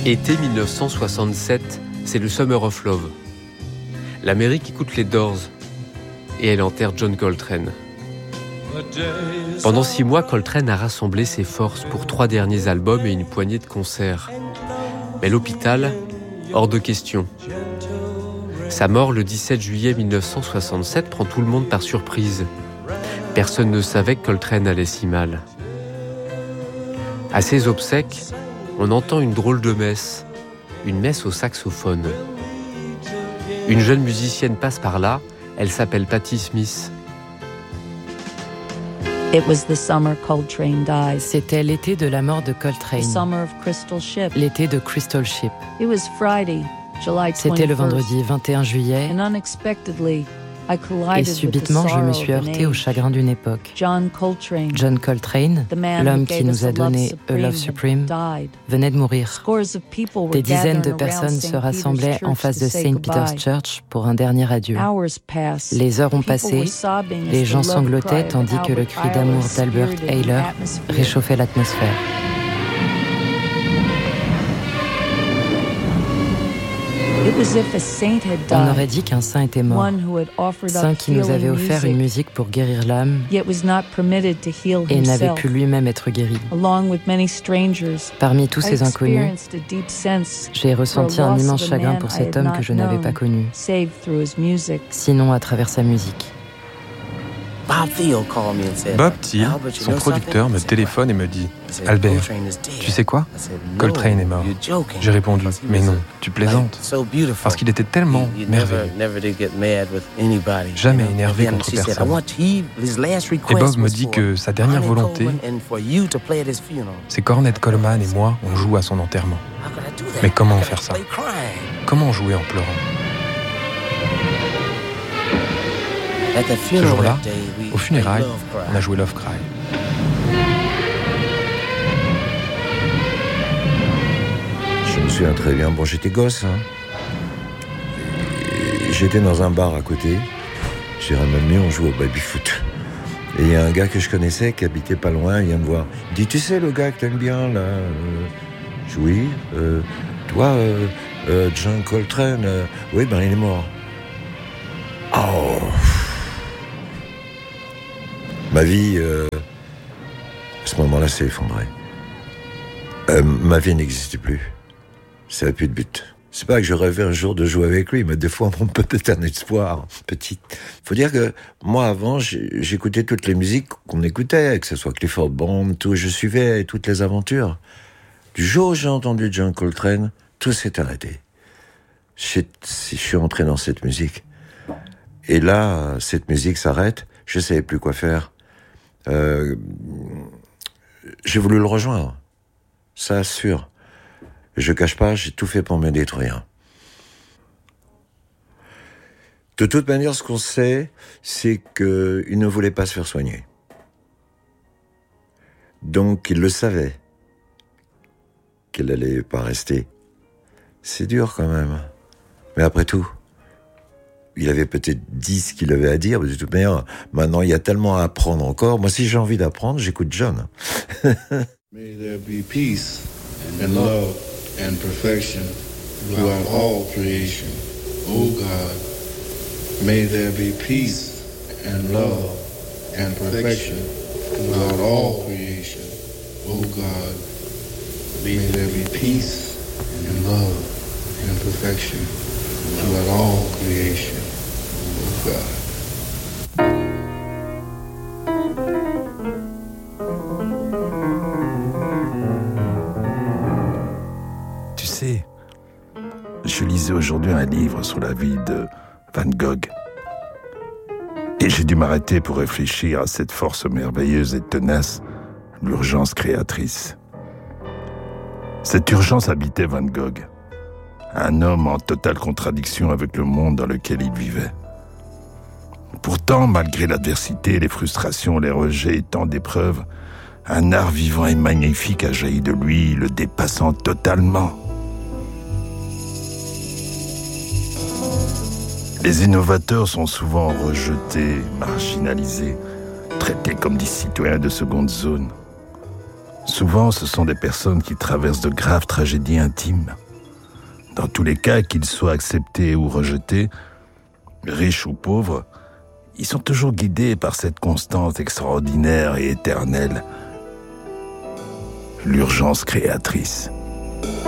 Été 1967, c'est le Summer of Love. L'Amérique écoute les Doors et elle enterre John Coltrane. Pendant 6 mois, Coltrane a rassemblé ses forces pour 3 derniers albums et une poignée de concerts. Mais l'hôpital, hors de question. Sa mort le 17 juillet 1967 prend tout le monde par surprise. Personne ne savait que Coltrane allait si mal. À ses obsèques, on entend une drôle de messe, une messe au saxophone. Une jeune musicienne passe par là, elle s'appelle Patti Smith. C'était l'été de la mort de Coltrane, l'été de Crystal Ship. C'était le vendredi 21 juillet. Et subitement, je me suis heurté au chagrin d'une époque. John Coltrane, l'homme qui nous a donné A Love Supreme, venait de mourir. Des dizaines de personnes se rassemblaient en face de St. Peter's Church pour un dernier adieu. Les heures ont passé, les gens sanglotaient tandis que le cri d'amour d'Albert Ayler réchauffait l'atmosphère. On aurait dit qu'un saint était mort, saint qui nous avait offert une musique pour guérir l'âme et n'avait pu lui-même être guéri. Parmi tous ces inconnus, j'ai ressenti un immense chagrin pour cet homme que je n'avais pas connu, sinon à travers sa musique. Bob Thiel, son producteur, me téléphone et me dit « Albert, tu sais quoi ? Coltrane est mort. » J'ai répondu « Mais non, tu plaisantes. » Parce qu'il était tellement merveilleux. Jamais énervé contre personne. Et Bob me dit que sa dernière volonté, c'est qu'Ornette Coleman et moi, on joue à son enterrement. Mais comment faire ça ? Comment jouer en pleurant ? Ce jour-là, au funérailles, on a joué Love Cry. Je me souviens très bien. Bon, j'étais gosse. J'étais dans un bar à côté. J'ai ramené, on jouait au baby-foot. Et il y a un gars que je connaissais qui habitait pas loin. Il vient me voir. Il dit, tu sais, le gars que t'aimes bien, là oui. Toi, John Coltrane, oui, ben il est mort. Oh. Ma vie, à ce moment-là, s'est effondrée. Ma vie n'existait plus. Ça n'avait plus de but. C'est pas que je rêvais un jour de jouer avec lui, mais des fois, on peut peut-être un espoir, petit. Faut dire que moi, avant, j'écoutais toutes les musiques qu'on écoutait, que ce soit Clifford Bond, tout. Je suivais toutes les aventures. Du jour où j'ai entendu John Coltrane, tout s'est arrêté. Je suis entré dans cette musique. Et là, cette musique s'arrête. Je savais plus quoi faire. J'ai voulu le rejoindre, ça sûr. Je cache pas, j'ai tout fait pour me détruire. De toute manière, ce qu'on sait, c'est qu'il ne voulait pas se faire soigner. Donc, il le savait qu'il allait pas rester. C'est dur quand même. Mais après tout, il avait peut-être dit ce qu'il avait à dire, mais de toute manière, maintenant, il y a tellement à apprendre encore. Moi, si j'ai envie d'apprendre, j'écoute John. May there be peace and love and perfection throughout all creation. Oh God, may there be peace and love and perfection throughout all creation. Oh God, may there be peace and love and perfection throughout all creation. Oh God. Tu sais, je lisais aujourd'hui un livre sur la vie de Van Gogh. Et j'ai dû m'arrêter pour réfléchir à cette force merveilleuse et tenace, l'urgence créatrice. Cette urgence habitait Van Gogh, un homme en totale contradiction avec le monde dans lequel il vivait. Pourtant, malgré l'adversité, les frustrations, les rejets et tant d'épreuves, un art vivant et magnifique a jailli de lui, le dépassant totalement. Les innovateurs sont souvent rejetés, marginalisés, traités comme des citoyens de seconde zone. Souvent, ce sont des personnes qui traversent de graves tragédies intimes. Dans tous les cas, qu'ils soient acceptés ou rejetés, riches ou pauvres, ils sont toujours guidés par cette constance extraordinaire et éternelle, l'urgence créatrice.